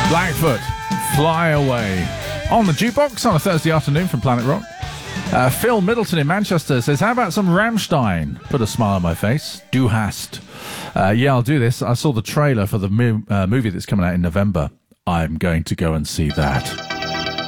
Blackfoot, Fly Away. On the jukebox on a Thursday afternoon from Planet Rock. Phil Middleton in Manchester says, how about some Rammstein? Put a smile on my face. Du hast. Yeah, I'll do this. I saw the trailer for the movie that's coming out in November. I'm going to go and see that.